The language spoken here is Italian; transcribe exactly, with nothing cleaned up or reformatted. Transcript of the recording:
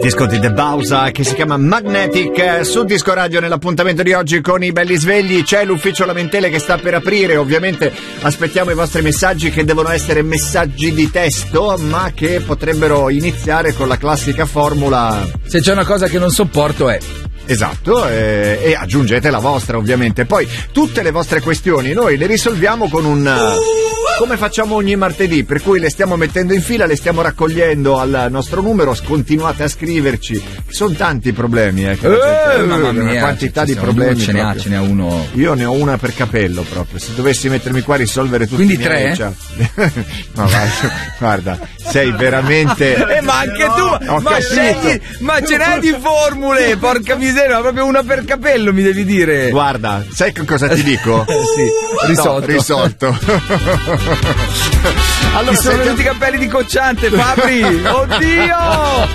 Disco di The Bausa che si chiama Magnetic su Disco Radio. Nell'appuntamento di oggi con i belli svegli c'è l'ufficio lamentele che sta per aprire. Ovviamente aspettiamo i vostri messaggi, che devono essere messaggi di testo, ma che potrebbero iniziare con la classica formula: se c'è una cosa che non sopporto è... Esatto, eh, e aggiungete la vostra, ovviamente. Poi tutte le vostre questioni noi le risolviamo con un... come facciamo ogni martedì, per cui le stiamo mettendo in fila, le stiamo raccogliendo al nostro numero. Continuate a scriverci, sono tanti problemi, eh, eh mamma mia, una quantità ci di problemi. Ce ne ha, ce ne ha uno. Io ne ho una per capello proprio. Se dovessi mettermi qua a risolvere tutti. Quindi i miei, tre? cioè... ma vai, guarda, sei veramente... Eh, ma anche tu, Ho ma capito. scegli, ma ce n'hai di formule, porca miseria, proprio una per capello mi devi dire. Guarda, sai che cosa ti dico? Sì, risolto. No, risolto. Allora, Ti sono venuti i capelli di Cocciante, Fabri. Oddio!